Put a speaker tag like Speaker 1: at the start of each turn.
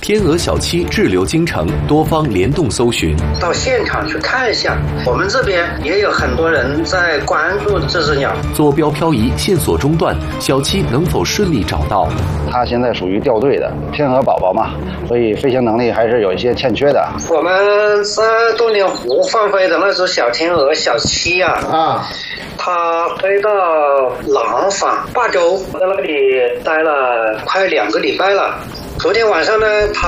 Speaker 1: 天鹅小七滞留京城，多方联动搜寻，
Speaker 2: 到现场去看一下。我们这边也有很多人在关注这只鸟。
Speaker 1: 坐标漂移，线索中断，小七能否顺利找到？
Speaker 3: 它现在属于掉队的天鹅宝宝嘛，所以飞行能力还是有一些欠缺的。
Speaker 2: 我们在洞庭湖放飞的那只小天鹅小七它飞到廊坊霸州，在那里待了快2个礼拜了。昨天晚上呢，它